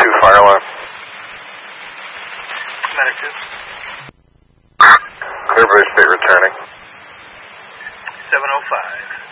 2, fire alarm. Medic 2. Clear Bridge State returning. 705.